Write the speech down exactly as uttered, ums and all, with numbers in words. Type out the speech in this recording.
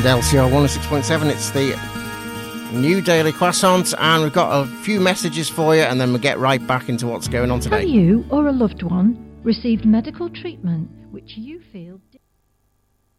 and L C R one oh six point seven. It's the new Daily Croissant, and we've got a few messages for you, and then we'll get right back into what's going on today. Have you or a loved one received medical treatment which you feel...